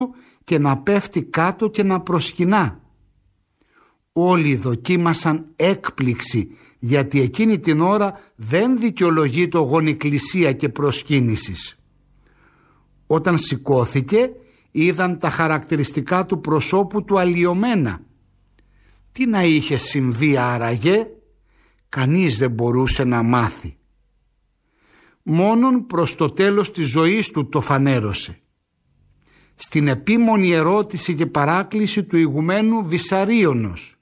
και να πέφτει κάτω και να προσκυνά. Όλοι δοκίμασαν έκπληξη, γιατί εκείνη την ώρα δεν δικαιολογεί το γονικλησία και προσκύνησης. Όταν σηκώθηκε, είδαν τα χαρακτηριστικά του προσώπου του αλλοιωμένα. Τι να είχε συμβεί άραγε, κανείς δεν μπορούσε να μάθει. Μόνον προς το τέλος της ζωής του το φανέρωσε. Στην επίμονη ερώτηση και παράκληση του ηγουμένου Βυσαρίωνος: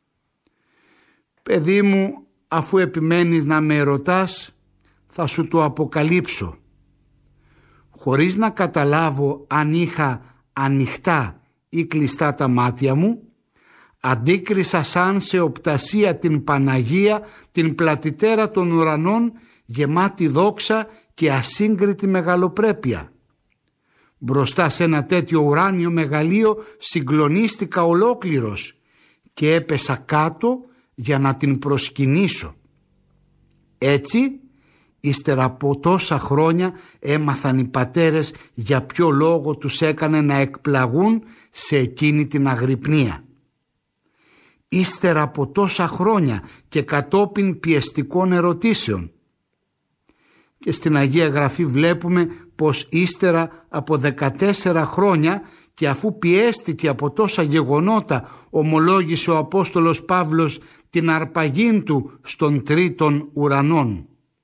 «Παιδί μου, αφού επιμένεις να με ερωτάς, θα σου το αποκαλύψω. Χωρίς να καταλάβω αν είχα ανοιχτά ή κλειστά τα μάτια μου, αντίκρισα σαν σε οπτασία την Παναγία, την πλατητέρα των ουρανών, γεμάτη δόξα και ασύγκριτη μεγαλοπρέπεια. Μπροστά σε ένα τέτοιο ουράνιο μεγαλείο συγκλονίστηκα ολόκληρος και έπεσα κάτω για να την προσκυνήσω. Έτσι, ύστερα από τόσα χρόνια έμαθαν οι πατέρες για ποιο λόγο τους έκανε να εκπλαγούν σε εκείνη την αγρυπνία. Ύστερα από τόσα χρόνια και κατόπιν πιεστικών ερωτήσεων. Και στην Αγία Γραφή βλέπουμε πως ύστερα από 14 χρόνια και αφού πιέστηκε από τόσα γεγονότα, ομολόγησε ο Απόστολος Παύλος την αρπαγήν του στον τρίτον ουρανών.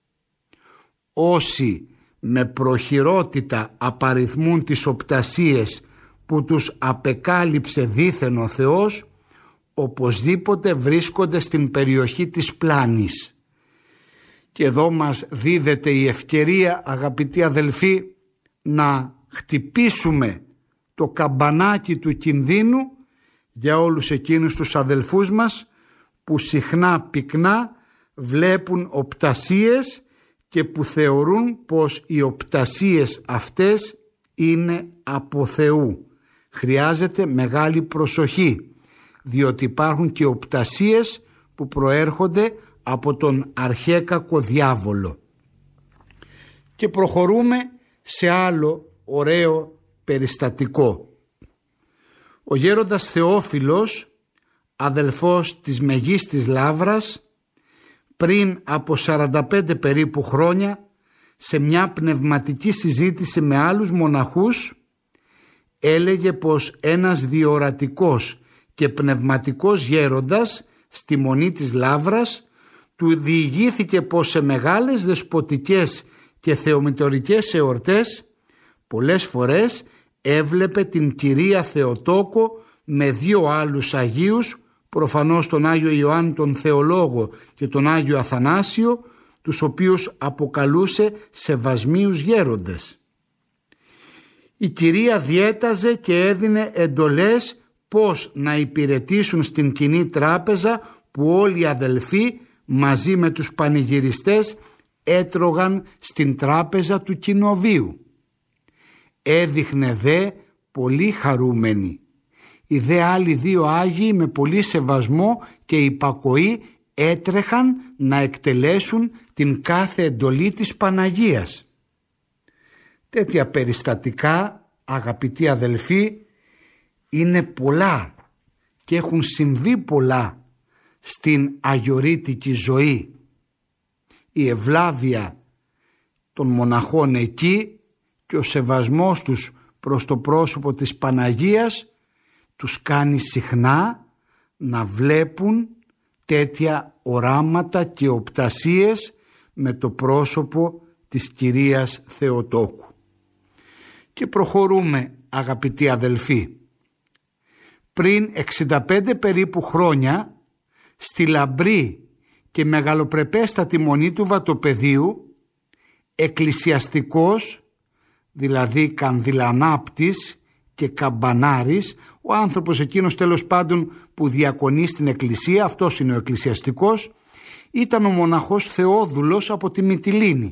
Όσοι με προχειρότητα απαριθμούν τις οπτασίες που τους απεκάλυψε δήθεν ο Θεός, οπωσδήποτε βρίσκονται στην περιοχή της πλάνης. Και εδώ μας δίδεται η ευκαιρία, αγαπητοί αδελφοί, να χτυπήσουμε το καμπανάκι του κινδύνου για όλους εκείνους τους αδελφούς μας που συχνά πυκνά βλέπουν οπτασίες και που θεωρούν πως οι οπτασίες αυτές είναι από Θεού. Χρειάζεται μεγάλη προσοχή, διότι υπάρχουν και οπτασίες που προέρχονται από τον αρχαίκακο διάβολο. Και προχωρούμε σε άλλο ωραίο περιστατικό. Ο γέροντας Θεόφιλος, αδελφός της Μεγίστης Λαύρας, πριν από 45 περίπου χρόνια, σε μια πνευματική συζήτηση με άλλους μοναχούς, έλεγε πως ένας διορατικός και πνευματικός γέροντας στη Μονή της Λαύρας του διηγήθηκε πως σε μεγάλες δεσποτικές και θεομητορικές εορτές πολλές φορές έβλεπε την Κυρία Θεοτόκο με δύο άλλους Αγίους, προφανώς τον Άγιο Ιωάννη τον Θεολόγο και τον Άγιο Αθανάσιο, τους οποίους αποκαλούσε σεβασμίους γέροντες. Η Κυρία διέταζε και έδινε εντολές πώς να υπηρετήσουν στην κοινή τράπεζα που όλοι οι αδελφοί μαζί με τους πανηγυριστές έτρωγαν στην τράπεζα του κοινοβίου. Έδειχνε δε πολύ χαρούμενη. Οι δε άλλοι δύο Άγιοι με πολύ σεβασμό και υπακοή έτρεχαν να εκτελέσουν την κάθε εντολή της Παναγίας. Τέτοια περιστατικά, αγαπητοί αδελφοί, είναι πολλά και έχουν συμβεί πολλά στην αγιορείτικη ζωή. Η ευλάβεια των μοναχών εκεί και ο σεβασμός τους προς το πρόσωπο της Παναγίας τους κάνει συχνά να βλέπουν τέτοια οράματα και οπτασίες με το πρόσωπο της Κυρίας Θεοτόκου. Και προχωρούμε, αγαπητοί αδελφοί. Πριν 65 περίπου χρόνια, στη λαμπρή και μεγαλοπρεπέστατη Μονή του Βατοπεδίου, εκκλησιαστικός, δηλαδή κανδυλανάπτης και καμπανάρης, ο άνθρωπος εκείνος τέλος πάντων που διακονεί στην εκκλησία, αυτός είναι ο εκκλησιαστικός, ήταν ο μοναχός Θεόδουλος από τη Μυτιλήνη.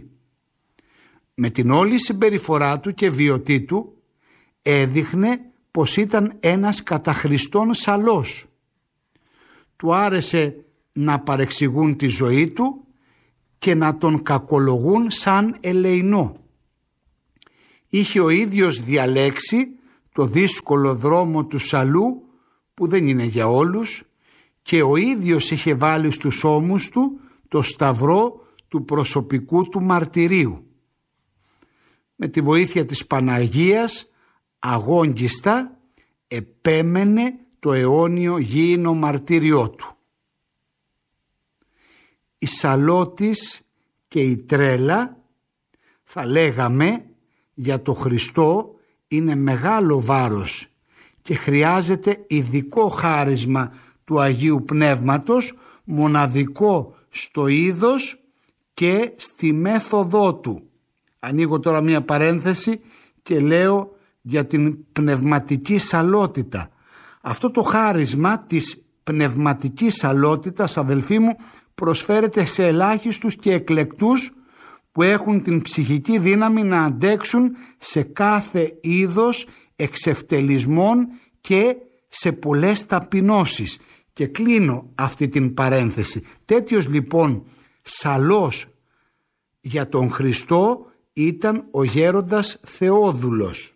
Με την όλη συμπεριφορά του και βιωτή του έδειχνε πως ήταν ένας κατά Χριστόν σαλός. Του άρεσε να παρεξηγούν τη ζωή του και να τον κακολογούν σαν ελεεινό. Είχε ο ίδιος διαλέξει το δύσκολο δρόμο του Σαλού που δεν είναι για όλους και ο ίδιος είχε βάλει στους ώμους του το σταυρό του προσωπικού του μαρτυρίου. Με τη βοήθεια της Παναγίας αγόγγιστα επέμενε το αιώνιο γήινο μαρτύριό του. Η Σαλώτης και η τρέλα, θα λέγαμε, για το Χριστό είναι μεγάλο βάρος και χρειάζεται ειδικό χάρισμα του Αγίου Πνεύματος, μοναδικό στο είδος και στη μέθοδό του. Ανοίγω τώρα μία παρένθεση και λέω για την πνευματική σαλότητα. Αυτό το χάρισμα της πνευματικής σαλότητας, αδελφοί μου, προσφέρεται σε ελάχιστους και εκλεκτούς που έχουν την ψυχική δύναμη να αντέξουν σε κάθε είδος εξευτελισμών και σε πολλές ταπεινώσεις. Και κλείνω αυτή την παρένθεση. Τέτοιος λοιπόν σαλός για τον Χριστό ήταν ο γέροντας Θεόδουλος.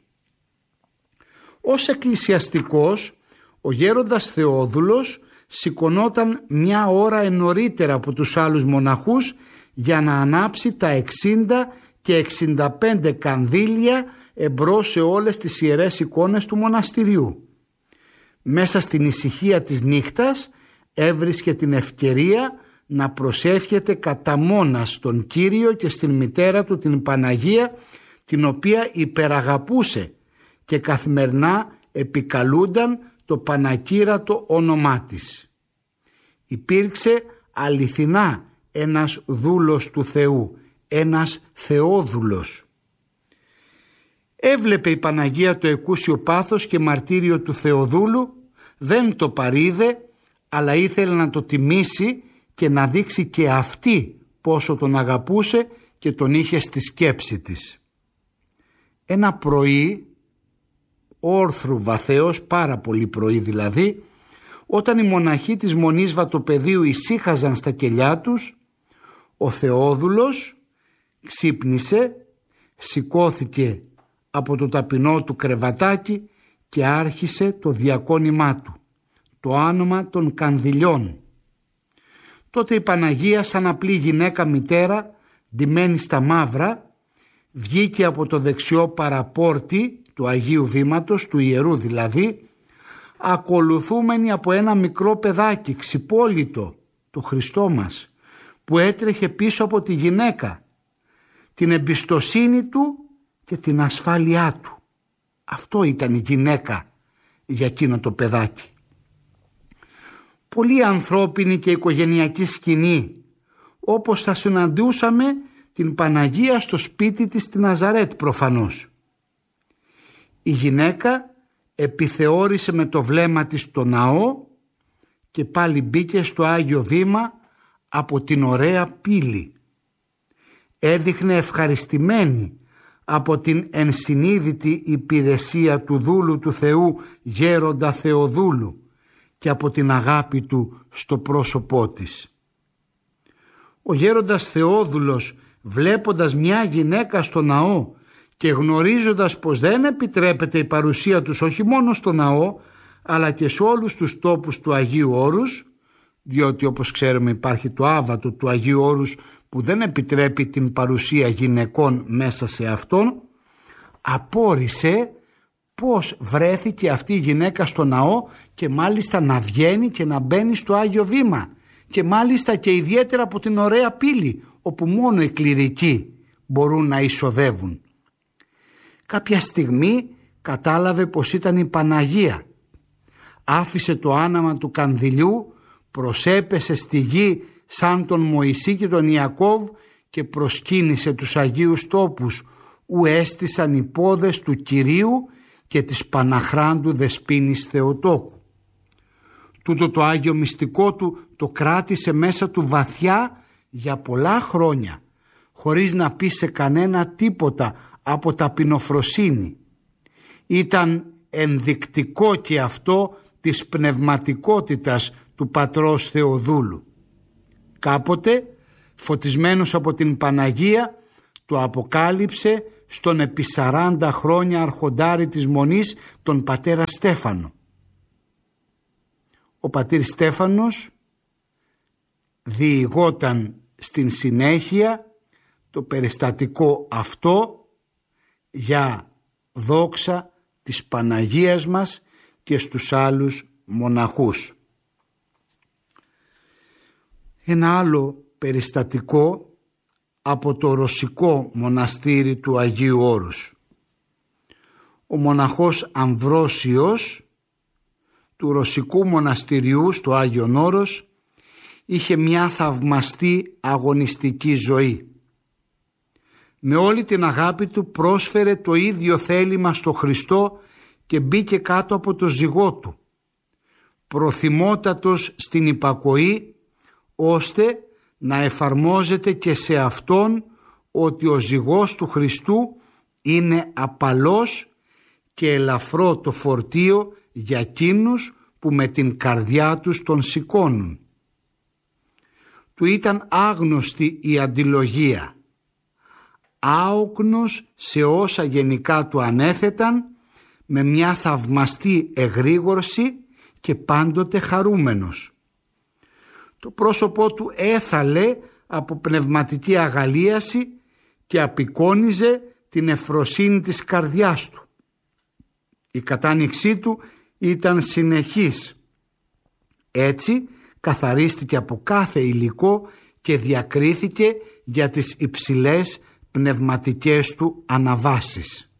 Ως εκκλησιαστικός, ο γέροντας Θεόδουλος σηκωνόταν μια ώρα νωρίτερα από τους άλλους μοναχούς για να ανάψει τα 60 και 65 κανδύλια εμπρός σε όλες τις ιερές εικόνες του μοναστηριού. Μέσα στην ησυχία της νύχτας έβρισκε την ευκαιρία να προσεύχεται κατά μόνας στον Κύριο και στην μητέρα του την Παναγία, την οποία υπεραγαπούσε και καθημερινά επικαλούνταν το πανακύρατο όνομά της. Υπήρξε αληθινά ένας δούλος του Θεού, ένας Θεόδουλος. Έβλεπε η Παναγία το εκούσιο πάθος και μαρτύριο του Θεοδούλου, δεν το παρείδε, αλλά ήθελε να το τιμήσει και να δείξει και αυτή πόσο τον αγαπούσε και τον είχε στη σκέψη της. Ένα πρωί, όρθρου βαθέως, πάρα πολύ πρωί δηλαδή, όταν οι μοναχοί της Μονής Βατοπεδίου ησύχαζαν στα κελιά τους, ο Θεόδουλος ξύπνησε, σηκώθηκε από το ταπεινό του κρεβατάκι και άρχισε το διακόνημά του, το άνομα των κανδυλιών. Τότε η Παναγία, σαν απλή γυναίκα μητέρα, ντυμένη στα μαύρα, βγήκε από το δεξιό παραπόρτι του Αγίου Βήματος, του ιερού δηλαδή, ακολουθούμενη από ένα μικρό παιδάκι ξυπόλυτο, το Χριστό μας, που έτρεχε πίσω από τη γυναίκα, την εμπιστοσύνη του και την ασφάλειά του. Αυτό ήταν η γυναίκα για εκείνο το παιδάκι. Πολύ ανθρώπινη και οικογενειακή σκηνή, όπως θα συναντούσαμε την Παναγία στο σπίτι της στη Ναζαρέτ προφανώς. Η γυναίκα επιθεώρησε με το βλέμμα της το ναό και πάλι μπήκε στο Άγιο Βήμα από την ωραία πύλη. Έδειχνε ευχαριστημένη από την ενσυνείδητη υπηρεσία του δούλου του Θεού γέροντα Θεοδούλου και από την αγάπη του στο πρόσωπό της. Ο γέροντας Θεόδουλος, βλέποντας μια γυναίκα στο ναό και γνωρίζοντας πως δεν επιτρέπεται η παρουσία τους όχι μόνο στο ναό αλλά και σε όλους τους τόπους του Αγίου Όρους, διότι όπως ξέρουμε υπάρχει το άβατο του Αγίου Όρους που δεν επιτρέπει την παρουσία γυναικών μέσα σε αυτόν, απόρρισε πώς βρέθηκε αυτή η γυναίκα στο ναό και μάλιστα να βγαίνει και να μπαίνει στο Άγιο Βήμα και μάλιστα και ιδιαίτερα από την ωραία πύλη όπου μόνο οι κληρικοί μπορούν να εισοδεύουν. Κάποια στιγμή κατάλαβε πως ήταν η Παναγία. Άφησε το άναμα του κανδυλιού, προσέπεσε στη γη σαν τον Μωυσή και τον Ιακώβ και προσκύνησε τους Αγίους τόπους ου έστησαν οι πόδες του Κυρίου και της Παναχράντου Δεσποίνης Θεοτόκου. Τούτο το Άγιο μυστικό του το κράτησε μέσα του βαθιά για πολλά χρόνια, χωρίς να πει σε κανένα τίποτα από ταπεινοφροσύνη. Ήταν ενδεικτικό και αυτό της πνευματικότητας του πατρός Θεοδούλου. Κάποτε, φωτισμένος από την Παναγία, το αποκάλυψε στον επί 40 χρόνια αρχοντάρι της Μονής, τον πατέρα Στέφανο. Ο πατήρ Στέφανος διηγόταν στην συνέχεια το περιστατικό αυτό για δόξα της Παναγίας μας και στους άλλους μοναχούς. Ένα άλλο περιστατικό από το ρωσικό μοναστήρι του Αγίου Όρους. Ο μοναχός Αμβρόσιος του ρωσικού μοναστηριού στο Άγιον Όρος είχε μια θαυμαστή αγωνιστική ζωή. Με όλη την αγάπη του πρόσφερε το ίδιο θέλημα στο Χριστό και μπήκε κάτω από το ζυγό του, προθυμότατος στην υπακοή, ώστε να εφαρμόζεται και σε Αυτόν ότι ο ζυγός του Χριστού είναι απαλός και ελαφρό το φορτίο για εκείνους που με την καρδιά τους τον σηκώνουν. Του ήταν άγνωστη η αντιλογία, άοκνος σε όσα γενικά του ανέθεταν, με μια θαυμαστή εγρήγορση και πάντοτε χαρούμενος. Το πρόσωπό του έθαλε από πνευματική αγαλίαση και απεικόνιζε την ευφροσύνη της καρδιάς του. Η κατάνοιξή του ήταν συνεχής. Έτσι καθαρίστηκε από κάθε υλικό και διακρίθηκε για τις υψηλές πνευματικές του αναβάσεις.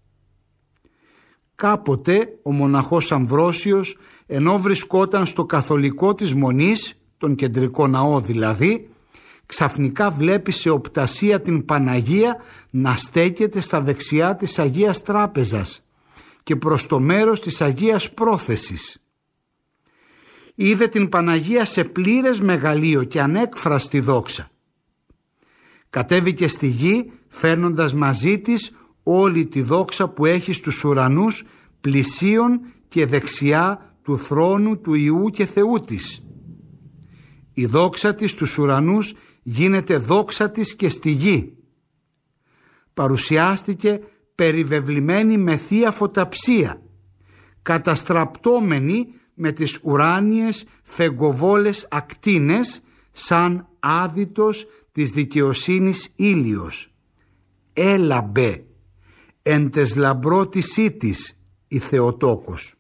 Κάποτε ο μοναχός Αμβρόσιος, ενώ βρισκόταν στο καθολικό της Μονής, τον κεντρικό ναό δηλαδή, ξαφνικά βλέπει σε οπτασία την Παναγία να στέκεται στα δεξιά της Αγίας Τράπεζας και προς το μέρος της Αγίας Πρόθεσης. Είδε την Παναγία σε πλήρες μεγαλείο και ανέκφραστη δόξα. Κατέβηκε στη γη φέρνοντας μαζί της όλη τη δόξα που έχει στους ουρανούς, πλησίον και δεξιά του θρόνου του Υιού και Θεού της. Η δόξα της στους ουρανούς γίνεται δόξα της και στη γη. Παρουσιάστηκε περιβεβλημένη με θεία φωταψία, καταστραπτόμενη με τις ουράνιες φεγγοβόλες ακτίνες, σαν άδυτος της δικαιοσύνης ήλιος. Έλαμπε εν τες λαμπρότησή της η Θεοτόκος.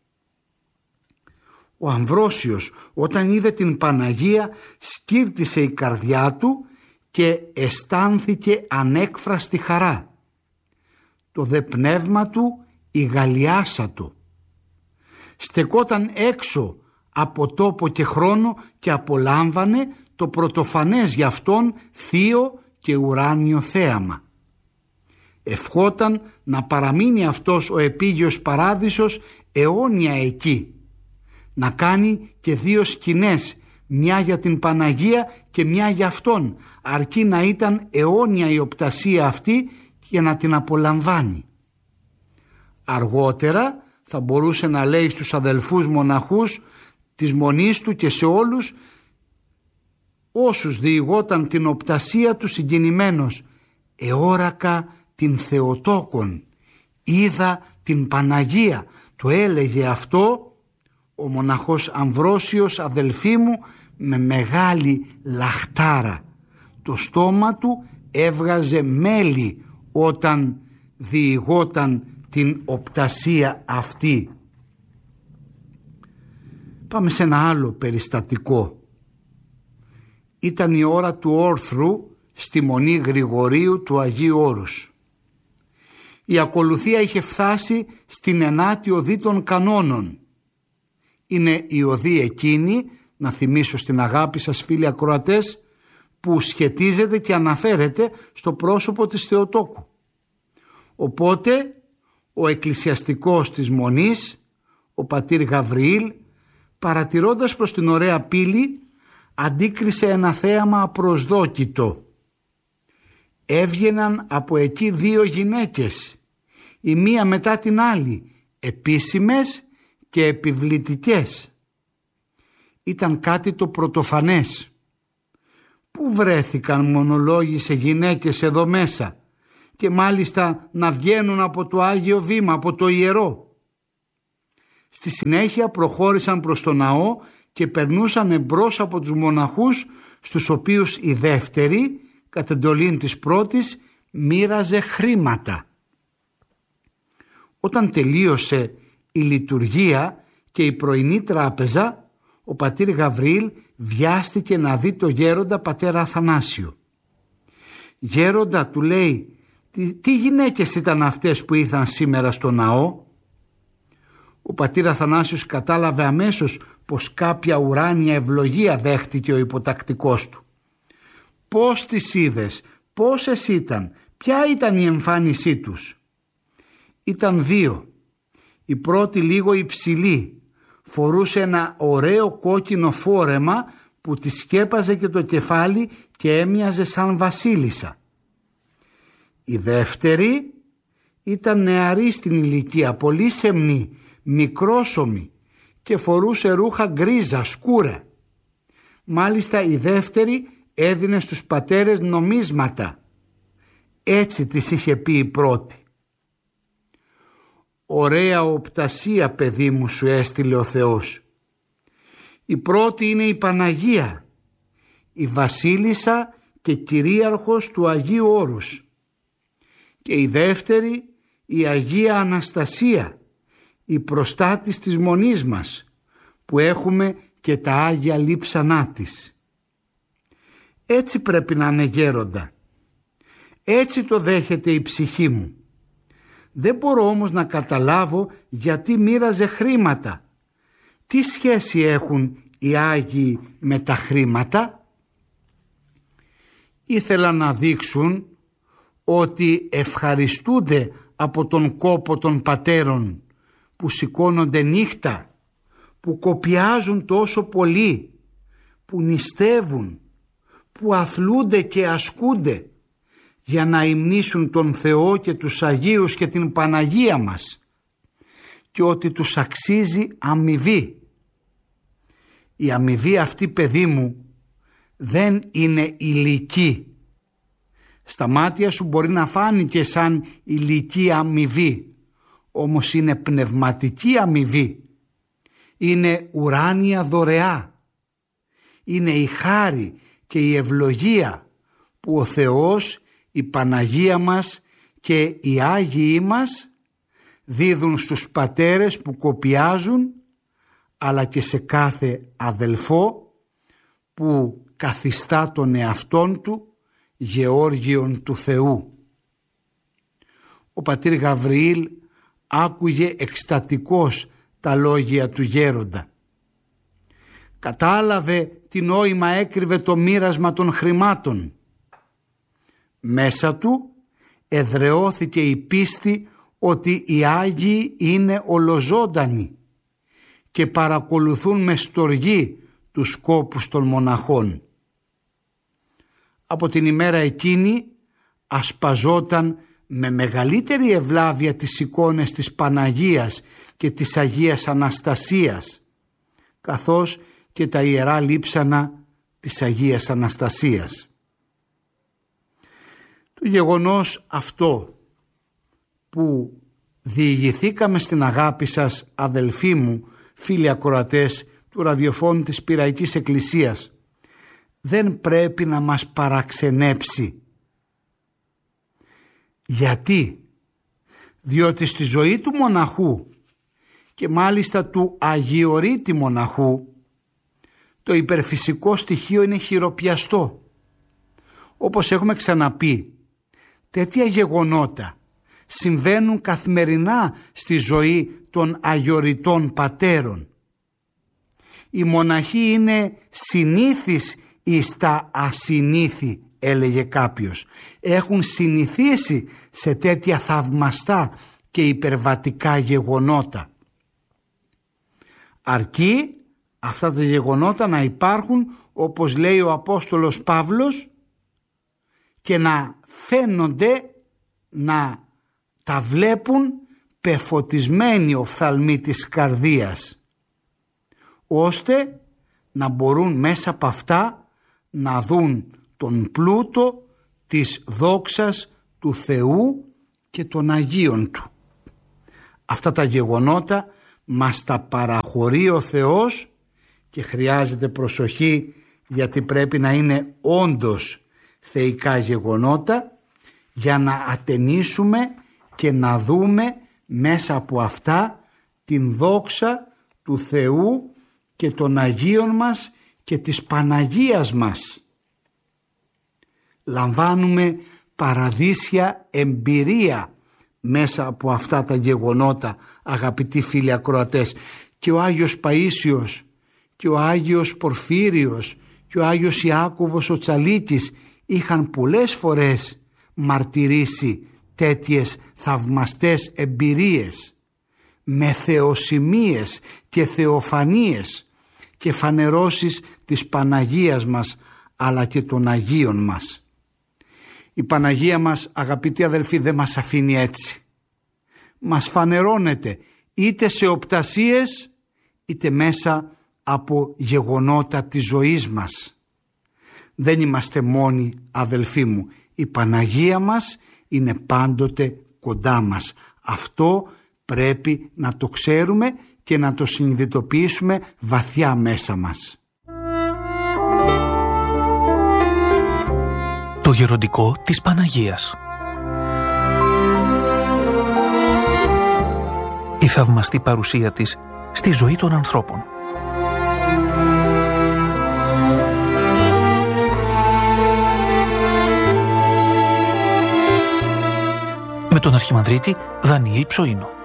Ο Αμβρόσιος όταν είδε την Παναγία σκύρτησε η καρδιά του και αισθάνθηκε ανέκφραστη χαρά. Το δε πνεύμα του ηγαλιάσατο. Στεκόταν έξω από τόπο και χρόνο και απολάμβανε το πρωτοφανές για αυτόν θείο και ουράνιο θέαμα. Ευχόταν να παραμείνει αυτός ο επίγειος παράδεισος αιώνια εκεί, να κάνει και δύο σκηνές, μια για την Παναγία και μια για αυτόν, αρκεί να ήταν αιώνια η οπτασία αυτή και να την απολαμβάνει. Αργότερα θα μπορούσε να λέει στους αδελφούς μοναχούς της Μονής του και σε όλους όσους διηγόταν την οπτασία του συγκινημένος, «Εόρακα την Θεοτόκον, είδα την Παναγία», το έλεγε αυτό ο μοναχός Αμβρόσιος, αδελφοί μου, με μεγάλη λαχτάρα. Το στόμα του έβγαζε μέλι όταν διηγόταν την οπτασία αυτή. Πάμε σε ένα άλλο περιστατικό. Ήταν η ώρα του όρθρου στη Μονή Γρηγορίου του Αγίου Όρους. Η ακολουθία είχε φτάσει στην 9η οδή των κανόνων. Είναι η οδή εκείνη, να θυμίσω στην αγάπη σας φίλοι ακροατές, που σχετίζεται και αναφέρεται στο πρόσωπο της Θεοτόκου. Οπότε ο εκκλησιαστικός της Μονής, ο πατήρ Γαβριήλ, παρατηρώντας προς την ωραία πύλη, αντίκρισε ένα θέαμα απροσδόκητο. Έβγαιναν από εκεί δύο γυναίκες, η μία μετά την άλλη, επίσημες και επιβλητικές. Ήταν κάτι το πρωτοφανές. Πού βρέθηκαν, μονολόγησε, γυναίκες εδώ μέσα και μάλιστα να βγαίνουν από το Άγιο Βήμα, από το ιερό. Στη συνέχεια προχώρησαν προς το ναό και περνούσαν εμπρός από τους μοναχούς, στους οποίους η δεύτερη, κατ' εντολήν της πρώτης, μοίραζε χρήματα. Όταν τελείωσε η λειτουργία και η πρωινή τράπεζα, ο πατήρ Γαβριήλ βιάστηκε να δει το γέροντα πατέρα Αθανάσιο. «Γέροντα», του λέει, «τι γυναίκες ήταν αυτές που ήρθαν σήμερα στο ναό?» Ο πατήρ Αθανάσιος κατάλαβε αμέσως πως κάποια ουράνια ευλογία δέχτηκε ο υποτακτικός του. «Πώς τις είδες, πόσες ήταν, ποια ήταν η εμφάνισή τους?» «Ήταν δύο. Η πρώτη λίγο υψηλή, φορούσε ένα ωραίο κόκκινο φόρεμα που τη σκέπαζε και το κεφάλι και έμοιαζε σαν βασίλισσα. Η δεύτερη ήταν νεαρή στην ηλικία, πολύ σεμνή, μικρόσωμη και φορούσε ρούχα γκρίζα, σκούρα. Μάλιστα η δεύτερη έδινε στους πατέρες νομίσματα. Έτσι της είχε πει η πρώτη. «Ωραία οπτασία, παιδί μου, σου έστειλε ο Θεός. Η πρώτη είναι η Παναγία, η βασίλισσα και κυρίαρχος του Αγίου Όρους. Και η δεύτερη η Αγία Αναστασία, η προστάτης της μονής μας, που έχουμε και τα Άγια λείψανά της». Έτσι πρέπει να είναι, γέροντα. Έτσι το δέχεται η ψυχή μου. Δεν μπορώ όμως να καταλάβω γιατί μοίραζε χρήματα. Τι σχέση έχουν οι Άγιοι με τα χρήματα? Ήθελαν να δείξουν ότι ευχαριστούνται από τον κόπο των πατέρων που σηκώνονται νύχτα, που κοπιάζουν τόσο πολύ, που νηστεύουν, που αθλούνται και ασκούνται για να υμνήσουν τον Θεό και τους Αγίους και την Παναγία μας, και ότι τους αξίζει αμοιβή. Η αμοιβή αυτή, παιδί μου, δεν είναι υλική. Στα μάτια σου μπορεί να φάνηκε σαν υλική αμοιβή, όμως είναι πνευματική αμοιβή. Είναι ουράνια δωρεά. Είναι η χάρη και η ευλογία που ο Θεός, η Παναγία μας και οι Άγιοι μας δίδουν στους πατέρες που κοπιάζουν, αλλά και σε κάθε αδελφό που καθιστά τον εαυτόν του Γεώργιον του Θεού. Ο πατήρ Γαβριήλ άκουγε εκστατικός τα λόγια του γέροντα. Κατάλαβε τι νόημα έκρυβε το μοίρασμα των χρημάτων. Μέσα του εδραιώθηκε η πίστη ότι οι Άγιοι είναι ολοζώντανοι και παρακολουθούν με στοργή τους σκόπους των μοναχών. Από την ημέρα εκείνη ασπαζόταν με μεγαλύτερη ευλάβεια τις εικόνες της Παναγίας και της Αγίας Αναστασίας, καθώς και τα ιερά λείψανα της Αγίας Αναστασίας. Το γεγονός αυτό που διηγηθήκαμε στην αγάπη σας, αδελφοί μου, φίλοι ακροατές του ραδιοφώνου της Πειραϊκής Εκκλησίας, δεν πρέπει να μας παραξενέψει. Γιατί? Διότι στη ζωή του μοναχού και μάλιστα του αγιορείτη μοναχού το υπερφυσικό στοιχείο είναι χειροπιαστό. Όπως έχουμε ξαναπεί, τέτοια γεγονότα συμβαίνουν καθημερινά στη ζωή των αγιορειτών πατέρων. Οι μοναχοί είναι συνήθεις εις τα ασυνήθη, έλεγε κάποιος. Έχουν συνηθίσει σε τέτοια θαυμαστά και υπερβατικά γεγονότα. Αρκεί αυτά τα γεγονότα να υπάρχουν, όπως λέει ο Απόστολος Παύλος, και να φαίνονται, να τα βλέπουν πεφωτισμένοι οφθαλμοί της καρδίας, ώστε να μπορούν μέσα από αυτά να δουν τον πλούτο της δόξας του Θεού και των Αγίων Του. Αυτά τα γεγονότα μας τα παραχωρεί ο Θεός και χρειάζεται προσοχή, γιατί πρέπει να είναι όντως θεϊκά γεγονότα για να ατενίσουμε και να δούμε μέσα από αυτά την δόξα του Θεού και των Αγίων μας και της Παναγίας μας. Λαμβάνουμε παραδείσια εμπειρία μέσα από αυτά τα γεγονότα, αγαπητοί φίλοι ακροατές. Και ο Άγιος Παΐσιος και ο Άγιος Πορφύριος και ο Άγιος Ιάκωβος ο Τσαλίκης είχαν πολλές φορές μαρτυρήσει τέτοιες θαυμαστές εμπειρίες με θεοσημίες και θεοφανίες και φανερώσεις της Παναγίας μας αλλά και των Αγίων μας. Η Παναγία μας, αγαπητοί αδελφοί, δεν μας αφήνει έτσι. Μας φανερώνεται είτε σε οπτασίες είτε μέσα από γεγονότα της ζωής μας. Δεν είμαστε μόνοι, αδελφοί μου. Η Παναγία μας είναι πάντοτε κοντά μας. Αυτό πρέπει να το ξέρουμε και να το συνειδητοποιήσουμε βαθιά μέσα μας. Το γεροντικό της Παναγίας. Η θαυμαστή παρουσία της στη ζωή των ανθρώπων. Με τον Αρχιμανδρίτη Δανιήλ Ψωίνο.